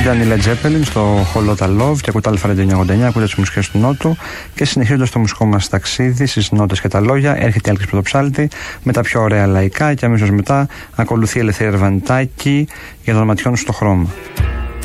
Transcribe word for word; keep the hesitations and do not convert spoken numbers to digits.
ήταν η Led Zeppelin στο Holota Love και ακούτε Αλφα εννιακόσια ογδόντα εννιά, ακούτε τις μουσικές του Νότου. Και συνεχίζοντας το μουσικό μας ταξίδι στις νότες και τα λόγια, έρχεται η Άλκης Πρωτοψάλτη με τα πιο ωραία λαϊκά και αμέσως μετά ακολουθεί η Ελευθερία Ερβανιτάκη για το ματιών στο χρώμα.